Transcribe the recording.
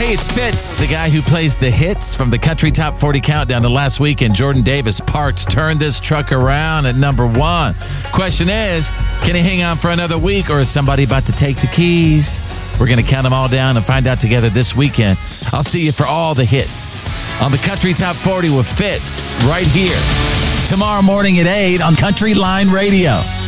Hey, it's Fitz, the guy who plays the hits from the Country Top 40 Countdown to last week, and Jordan Davis parked turned this truck around at number 1. Question is, can he hang on for another week, or is somebody about to take the keys? We're going to count them all down and find out together this weekend. I'll see you for all the hits on the Country Top 40 with Fitz right here tomorrow morning at 8 on Country Line Radio.